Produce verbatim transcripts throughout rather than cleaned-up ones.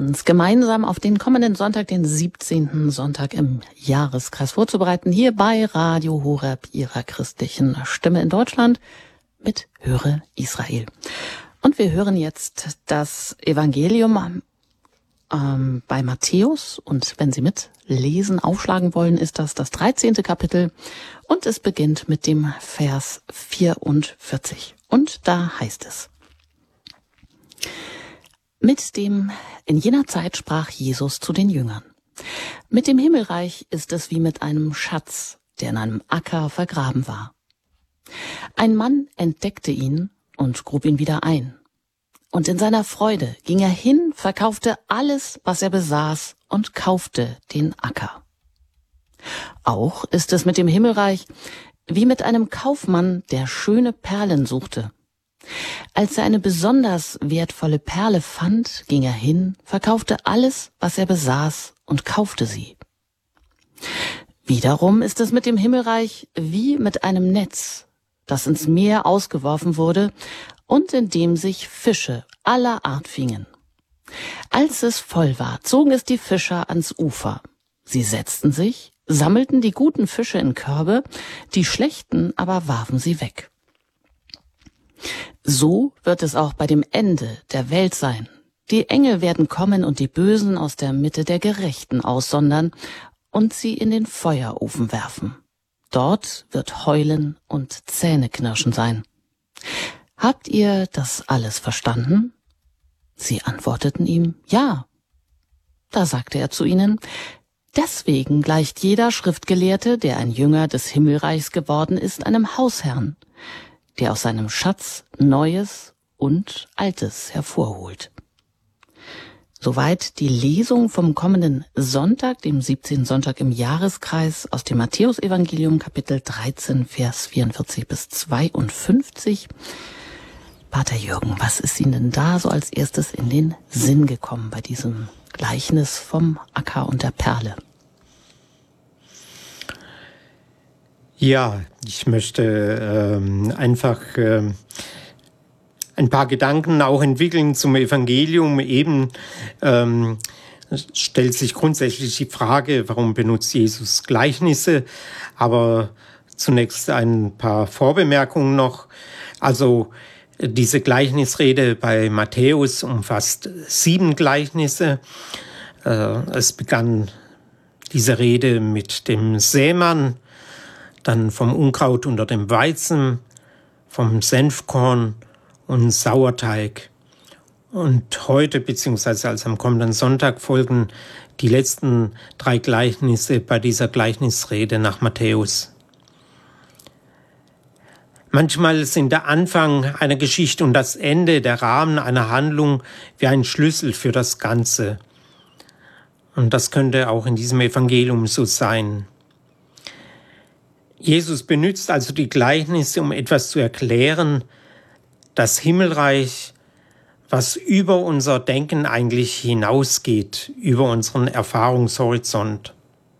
uns gemeinsam auf den kommenden Sonntag, den siebzehnten Sonntag im Jahreskreis vorzubereiten, hier bei Radio Horeb, Ihrer christlichen Stimme in Deutschland, mit Höre Israel. Und wir hören jetzt das Evangelium ähm, bei Matthäus. Und wenn Sie mitlesen, aufschlagen wollen, ist das das dreizehnte Kapitel. Und es beginnt mit dem Vers vierundvierzig. Und da heißt es: Mit dem, in jener Zeit sprach Jesus zu den Jüngern: Mit dem Himmelreich ist es wie mit einem Schatz, der in einem Acker vergraben war. Ein Mann entdeckte ihn und grub ihn wieder ein. Und in seiner Freude ging er hin, verkaufte alles, was er besaß, und kaufte den Acker. Auch ist es mit dem Himmelreich wie mit einem Kaufmann, der schöne Perlen suchte. Als er eine besonders wertvolle Perle fand, ging er hin, verkaufte alles, was er besaß, und kaufte sie. Wiederum ist es mit dem Himmelreich wie mit einem Netz, das ins Meer ausgeworfen wurde und in dem sich Fische aller Art fingen. Als es voll war, zogen es die Fischer ans Ufer. Sie setzten sich, sammelten die guten Fische in Körbe, die schlechten aber warfen sie weg. So wird es auch bei dem Ende der Welt sein. Die Engel werden kommen und die Bösen aus der Mitte der Gerechten aussondern und sie in den Feuerofen werfen. Dort wird Heulen und Zähneknirschen sein. Habt ihr das alles verstanden? Sie antworteten ihm: Ja. Da sagte er zu ihnen: Deswegen gleicht jeder Schriftgelehrte, der ein Jünger des Himmelreichs geworden ist, einem Hausherrn, der aus seinem Schatz Neues und Altes hervorholt. Soweit die Lesung vom kommenden Sonntag, dem siebzehnten Sonntag im Jahreskreis, aus dem Matthäusevangelium, Kapitel dreizehn, Vers vierundvierzig bis zweiundfünfzig. Pater Jürgen, was ist Ihnen denn da so als erstes in den Sinn gekommen bei diesem Gleichnis vom Acker und der Perle? Ja, ich möchte ähm, einfach ähm, ein paar Gedanken auch entwickeln zum Evangelium. Eben ähm, stellt sich grundsätzlich die Frage, warum benutzt Jesus Gleichnisse? Aber zunächst ein paar Vorbemerkungen noch. Also diese Gleichnisrede bei Matthäus umfasst sieben Gleichnisse. Äh, es begann diese Rede mit dem Sämann, dann vom Unkraut unter dem Weizen, vom Senfkorn und Sauerteig. Und heute, beziehungsweise als am kommenden Sonntag, folgen die letzten drei Gleichnisse bei dieser Gleichnisrede nach Matthäus. Manchmal sind der Anfang einer Geschichte und das Ende, der Rahmen einer Handlung, wie ein Schlüssel für das Ganze. Und das könnte auch in diesem Evangelium so sein. Jesus benutzt also die Gleichnisse, um etwas zu erklären, das Himmelreich, was über unser Denken eigentlich hinausgeht, über unseren Erfahrungshorizont.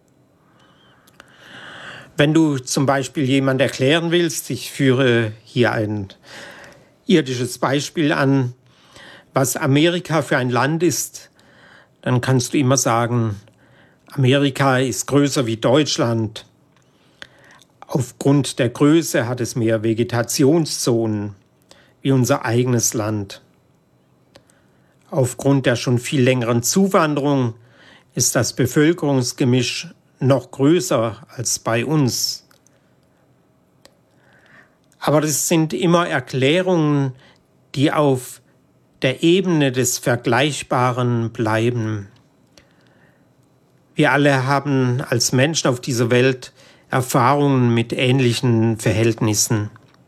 Wenn du zum Beispiel jemand erklären willst, ich führe hier ein irdisches Beispiel an, was Amerika für ein Land ist, dann kannst du immer sagen, Amerika ist größer wie Deutschland. Aufgrund der Größe hat es mehr Vegetationszonen wie unser eigenes Land. Aufgrund der schon viel längeren Zuwanderung ist das Bevölkerungsgemisch noch größer als bei uns. Aber das sind immer Erklärungen, die auf der Ebene des Vergleichbaren bleiben. Wir alle haben als Menschen auf dieser Welt Erfahrungen mit ähnlichen Verhältnissen.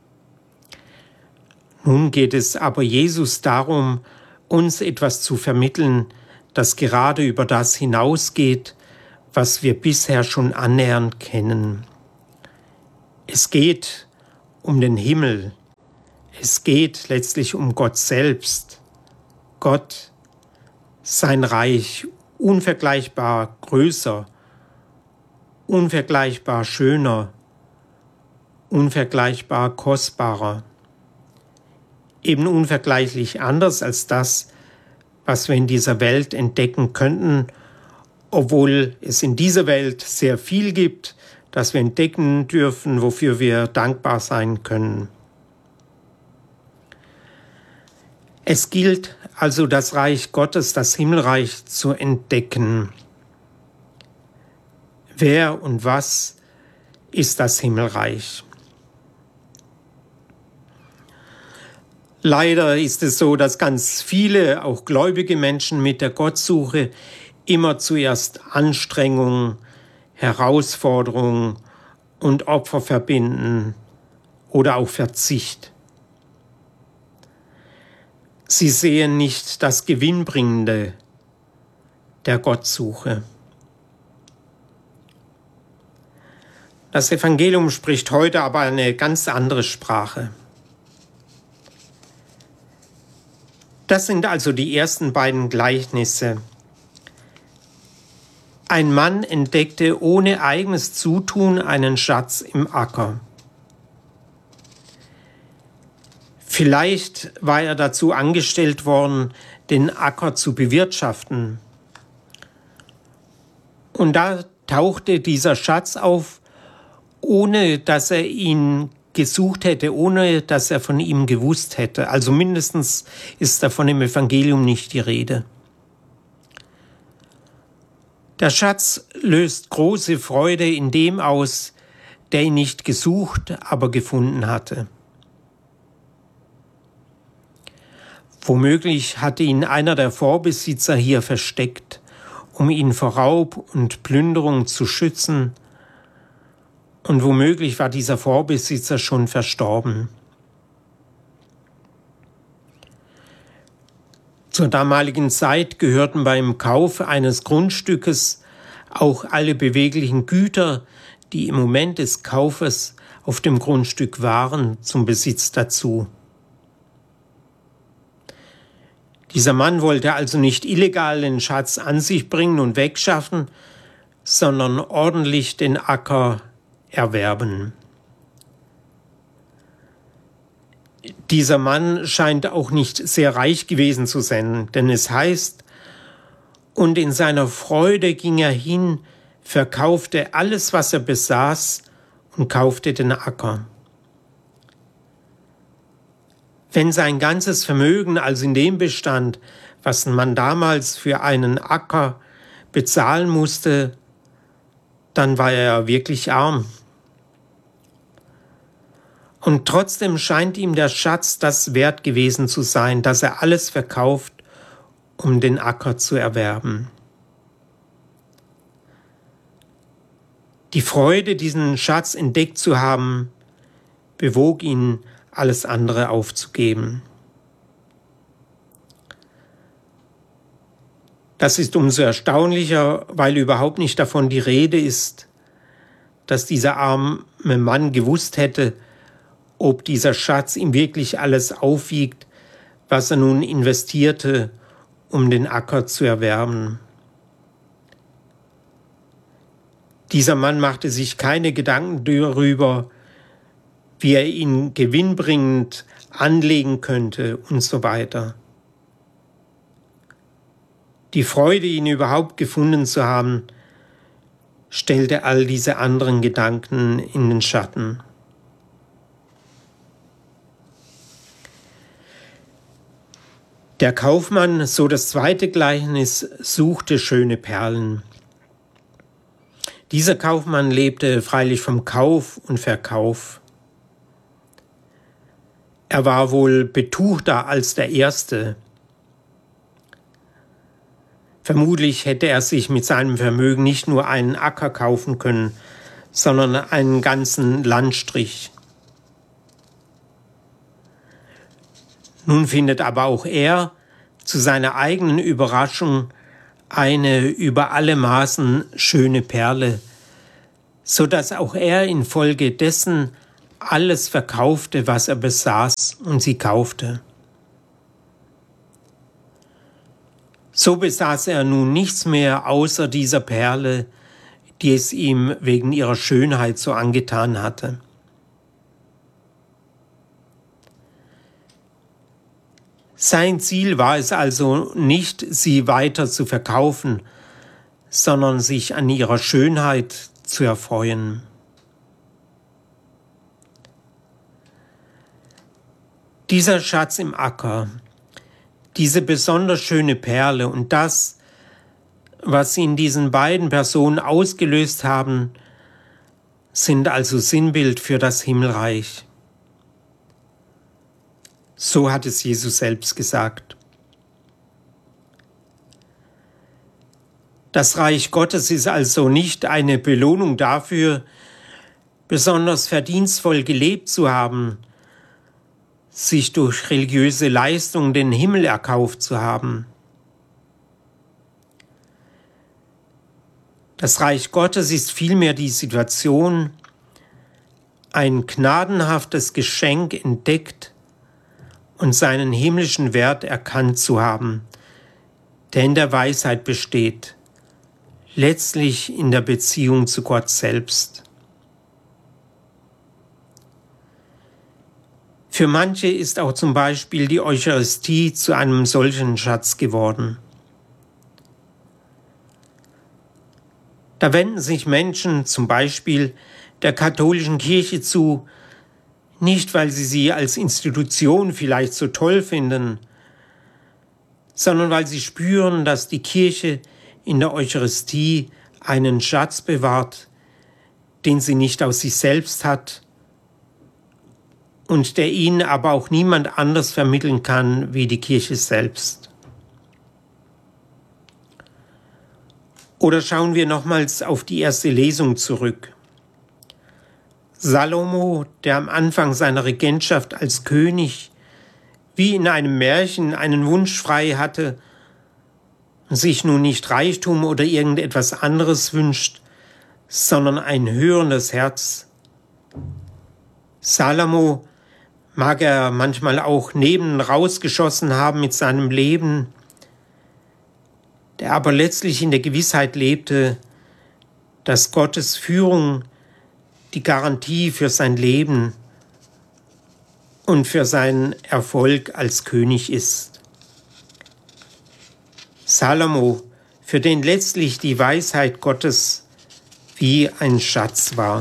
Nun geht es aber Jesus darum, uns etwas zu vermitteln, das gerade über das hinausgeht, was wir bisher schon annähernd kennen. Es geht um den Himmel. Es geht letztlich um Gott selbst. Gott, sein Reich, unvergleichbar größer, unvergleichbar schöner, unvergleichbar kostbarer. Eben unvergleichlich anders als das, was wir in dieser Welt entdecken könnten, obwohl es in dieser Welt sehr viel gibt, das wir entdecken dürfen, wofür wir dankbar sein können. Es gilt also, das Reich Gottes, das Himmelreich zu entdecken. Wer und was ist das Himmelreich? Leider ist es so, dass ganz viele, auch gläubige Menschen mit der Gottsuche immer zuerst Anstrengung, Herausforderung und Opfer verbinden oder auch Verzicht. Sie sehen nicht das Gewinnbringende der Gottsuche. Das Evangelium spricht heute aber eine ganz andere Sprache. Das sind also die ersten beiden Gleichnisse. Ein Mann entdeckte ohne eigenes Zutun einen Schatz im Acker. Vielleicht war er dazu angestellt worden, den Acker zu bewirtschaften. Und da tauchte dieser Schatz auf, ohne dass er ihn gesucht hätte, ohne dass er von ihm gewusst hätte. Also mindestens ist davon im Evangelium nicht die Rede. Der Schatz löst große Freude in dem aus, der ihn nicht gesucht, aber gefunden hatte. Womöglich hatte ihn einer der Vorbesitzer hier versteckt, um ihn vor Raub und Plünderung zu schützen. Und womöglich war dieser Vorbesitzer schon verstorben. Zur damaligen Zeit gehörten beim Kauf eines Grundstückes auch alle beweglichen Güter, die im Moment des Kaufes auf dem Grundstück waren, zum Besitz dazu. Dieser Mann wollte also nicht illegal den Schatz an sich bringen und wegschaffen, sondern ordentlich den Acker erwerben. Dieser Mann scheint auch nicht sehr reich gewesen zu sein, denn es heißt, und in seiner Freude ging er hin, verkaufte alles, was er besaß, und kaufte den Acker. Wenn sein ganzes Vermögen also in dem bestand, was man damals für einen Acker bezahlen musste, dann war er wirklich arm. Und trotzdem scheint ihm der Schatz das wert gewesen zu sein, dass er alles verkauft, um den Acker zu erwerben. Die Freude, diesen Schatz entdeckt zu haben, bewog ihn, alles andere aufzugeben. Das ist umso erstaunlicher, weil überhaupt nicht davon die Rede ist, dass dieser arme Mann gewusst hätte, ob dieser Schatz ihm wirklich alles aufwiegt, was er nun investierte, um den Acker zu erwerben. Dieser Mann machte sich keine Gedanken darüber, wie er ihn gewinnbringend anlegen könnte und so weiter. Die Freude, ihn überhaupt gefunden zu haben, stellte all diese anderen Gedanken in den Schatten. Der Kaufmann, so das zweite Gleichnis, suchte schöne Perlen. Dieser Kaufmann lebte freilich vom Kauf und Verkauf. Er war wohl betuchter als der Erste. Vermutlich hätte er sich mit seinem Vermögen nicht nur einen Acker kaufen können, sondern einen ganzen Landstrich. Nun findet aber auch er zu seiner eigenen Überraschung eine über alle Maßen schöne Perle, so dass auch er infolgedessen alles verkaufte, was er besaß, und sie kaufte. So besaß er nun nichts mehr außer dieser Perle, die es ihm wegen ihrer Schönheit so angetan hatte. Sein Ziel war es also nicht, sie weiter zu verkaufen, sondern sich an ihrer Schönheit zu erfreuen. Dieser Schatz im Acker, diese besonders schöne Perle und das, was sie in diesen beiden Personen ausgelöst haben, sind also Sinnbild für das Himmelreich. So hat es Jesus selbst gesagt. Das Reich Gottes ist also nicht eine Belohnung dafür, besonders verdienstvoll gelebt zu haben, sich durch religiöse Leistung den Himmel erkauft zu haben. Das Reich Gottes ist vielmehr die Situation, ein gnadenhaftes Geschenk entdeckt und seinen himmlischen Wert erkannt zu haben, der in der Weisheit besteht, letztlich in der Beziehung zu Gott selbst. Für manche ist auch zum Beispiel die Eucharistie zu einem solchen Schatz geworden. Da wenden sich Menschen zum Beispiel der katholischen Kirche zu, nicht weil sie sie als Institution vielleicht so toll finden, sondern weil sie spüren, dass die Kirche in der Eucharistie einen Schatz bewahrt, den sie nicht aus sich selbst hat und der ihnen aber auch niemand anders vermitteln kann wie die Kirche selbst. Oder schauen wir nochmals auf die erste Lesung zurück. Salomo, der am Anfang seiner Regentschaft als König wie in einem Märchen einen Wunsch frei hatte und sich nun nicht Reichtum oder irgendetwas anderes wünscht, sondern ein hörendes Herz. Salomo mag er manchmal auch neben rausgeschossen haben mit seinem Leben, der aber letztlich in der Gewissheit lebte, dass Gottes Führung die Garantie für sein Leben und für seinen Erfolg als König ist. Salomo, für den letztlich die Weisheit Gottes wie ein Schatz war.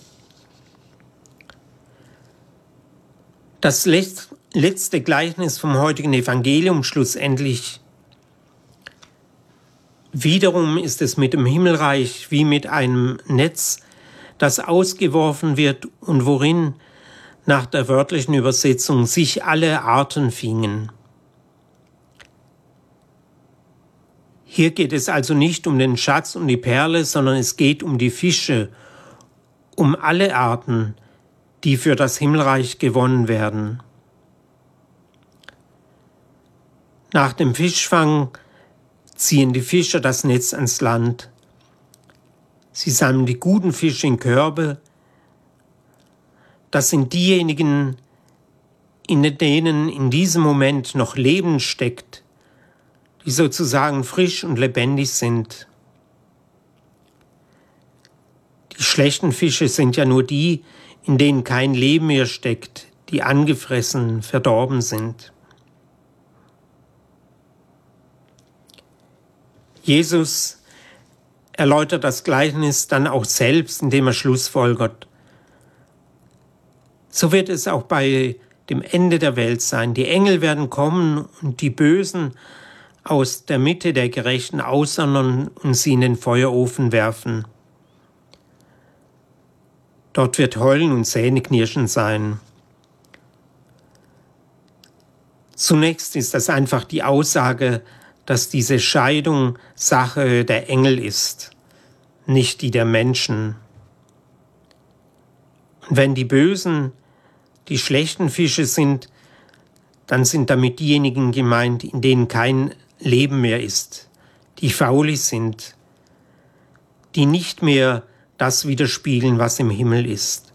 Das letzte Gleichnis vom heutigen Evangelium schlussendlich. Wiederum ist es mit dem Himmelreich wie mit einem Netz, das ausgeworfen wird und worin nach der wörtlichen Übersetzung sich alle Arten fingen. Hier geht es also nicht um den Schatz und die Perle, sondern es geht um die Fische, um alle Arten, die für das Himmelreich gewonnen werden. Nach dem Fischfang ziehen die Fischer das Netz ans Land. Sie sammeln die guten Fische in Körbe. Das sind diejenigen, in denen in diesem Moment noch Leben steckt, die sozusagen frisch und lebendig sind. Die schlechten Fische sind ja nur die, in denen kein Leben mehr steckt, die angefressen, verdorben sind. Jesus erläutert das Gleichnis dann auch selbst, indem er schlussfolgert. So wird es auch bei dem Ende der Welt sein. Die Engel werden kommen und die Bösen aus der Mitte der Gerechten aussondern und sie in den Feuerofen werfen. Dort wird Heulen und Zähneknirschen sein. Zunächst ist das einfach die Aussage, dass diese Scheidung Sache der Engel ist, nicht die der Menschen. Und wenn die Bösen die schlechten Fische sind, dann sind damit diejenigen gemeint, in denen kein Leben mehr ist, die faulig sind, die nicht mehr das widerspiegeln, was im Himmel ist.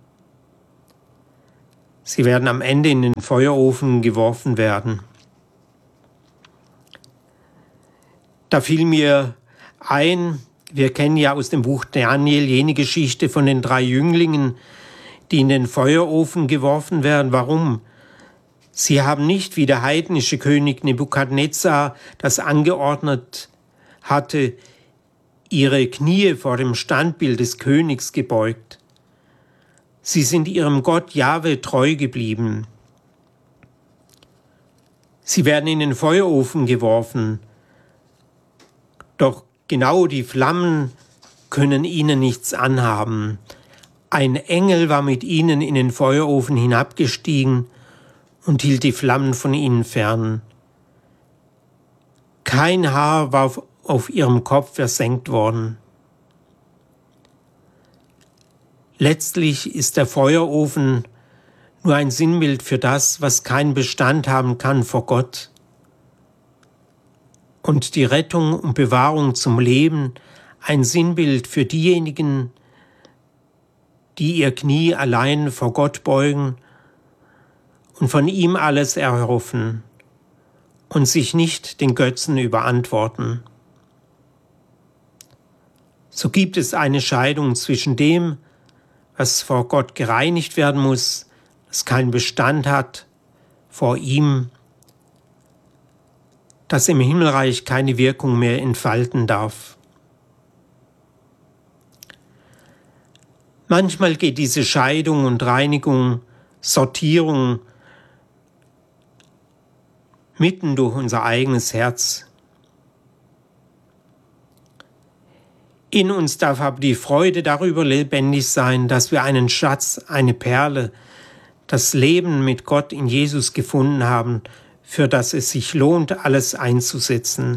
Sie werden am Ende in den Feuerofen geworfen werden. Da fiel mir ein, wir kennen ja aus dem Buch Daniel jene Geschichte von den drei Jünglingen, die in den Feuerofen geworfen werden. Warum? Sie haben nicht wie der heidnische König Nebukadnezar das angeordnet hatte, ihre Knie vor dem Standbild des Königs gebeugt. Sie sind ihrem Gott Jahwe treu geblieben. Sie werden in den Feuerofen geworfen, doch genau die Flammen können ihnen nichts anhaben. Ein Engel war mit ihnen in den Feuerofen hinabgestiegen und hielt die Flammen von ihnen fern. Kein Haar war auf, auf ihrem Kopf versenkt worden. Letztlich ist der Feuerofen nur ein Sinnbild für das, was keinen Bestand haben kann vor Gott. Und die Rettung und Bewahrung zum Leben ein Sinnbild für diejenigen, die ihr Knie allein vor Gott beugen und von ihm alles erhoffen und sich nicht den Götzen überantworten. So gibt es eine Scheidung zwischen dem, was vor Gott gereinigt werden muss, das keinen Bestand hat, vor ihm, das im Himmelreich keine Wirkung mehr entfalten darf. Manchmal geht diese Scheidung und Reinigung, Sortierung mitten durch unser eigenes Herz. In uns darf aber die Freude darüber lebendig sein, dass wir einen Schatz, eine Perle, das Leben mit Gott in Jesus gefunden haben, für das es sich lohnt, alles einzusetzen.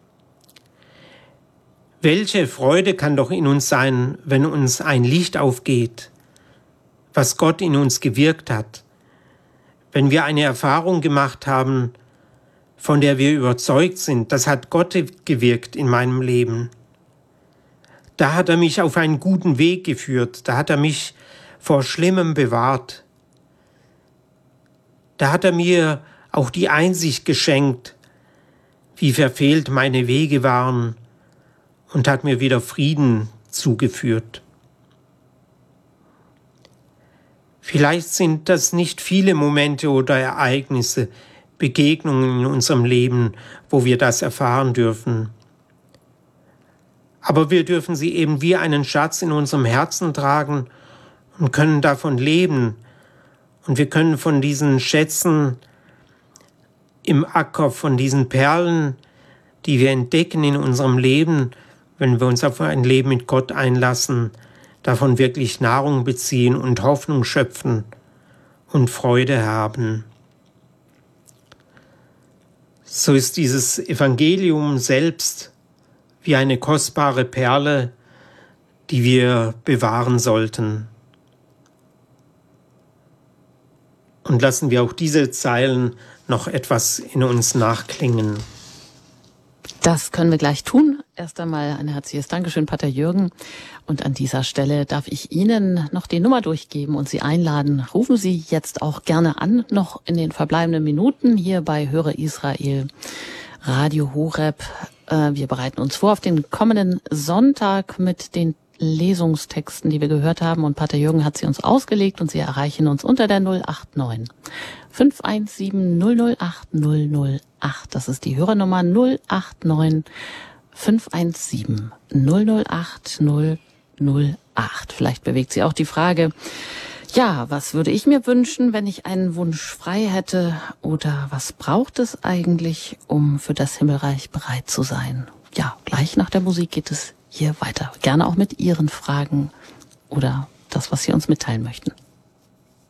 Welche Freude kann doch in uns sein, wenn uns ein Licht aufgeht, was Gott in uns gewirkt hat, wenn wir eine Erfahrung gemacht haben, von der wir überzeugt sind, das hat Gott gewirkt in meinem Leben. Da hat er mich auf einen guten Weg geführt, da hat er mich vor Schlimmem bewahrt. Da hat er mir auch die Einsicht geschenkt, wie verfehlt meine Wege waren, und hat mir wieder Frieden zugeführt. Vielleicht sind das nicht viele Momente oder Ereignisse, Begegnungen in unserem Leben, wo wir das erfahren dürfen. Aber wir dürfen sie eben wie einen Schatz in unserem Herzen tragen und können davon leben. Und wir können von diesen Schätzen im Acker, von diesen Perlen, die wir entdecken in unserem Leben, wenn wir uns auf ein Leben mit Gott einlassen, davon wirklich Nahrung beziehen und Hoffnung schöpfen und Freude haben. So ist dieses Evangelium selbst wie eine kostbare Perle, die wir bewahren sollten. Und lassen wir auch diese Zeilen noch etwas in uns nachklingen. Das können wir gleich tun. Erst einmal ein herzliches Dankeschön, Pater Jürgen. Und an dieser Stelle darf ich Ihnen noch die Nummer durchgeben und Sie einladen. Rufen Sie jetzt auch gerne an, noch in den verbleibenden Minuten hier bei Höre Israel, Radio Horeb. Wir bereiten uns vor auf den kommenden Sonntag mit den Lesungstexten, die wir gehört haben. Und Pater Jürgen hat sie uns ausgelegt und Sie erreichen uns unter der null acht neun fünf eins sieben null null acht null null acht. Das ist die Hörernummer null acht neun fünf eins sieben null null acht null null acht. Vielleicht bewegt Sie auch die Frage, ja, was würde ich mir wünschen, wenn ich einen Wunsch frei hätte? Oder was braucht es eigentlich, um für das Himmelreich bereit zu sein? Ja, gleich nach der Musik geht es hier weiter. Gerne auch mit Ihren Fragen oder das, was Sie uns mitteilen möchten.